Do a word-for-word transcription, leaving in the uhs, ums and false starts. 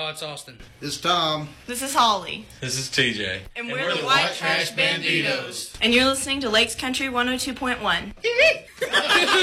y'all, it's Austin. This is Tom. This is Holly. This is T J. And, And we're, we're the the White White Trash Trash Banditos. Banditos. And you're listening to Lakes Country one oh two point one.